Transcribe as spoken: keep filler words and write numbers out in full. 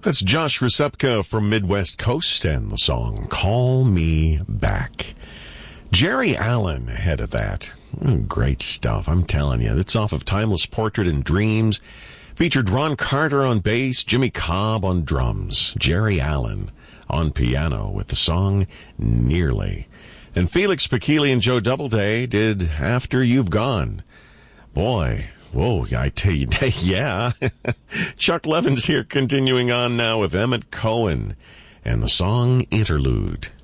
That's Josh Rusepka from Midwest Coast and the song Call Me Back. Jerry Allen ahead of that. Mm, great stuff, I'm telling you. It's off of Timeless Portrait and Dreams. Featured Ron Carter on bass, Jimmy Cobb on drums, Jerry Allen on piano with the song Nearly. And Felix Pikili and Joe Doubleday did After You've Gone. Boy, whoa, I tell you, yeah. Chuck Levin's here continuing on now with Emmett Cohen and the song Interlude.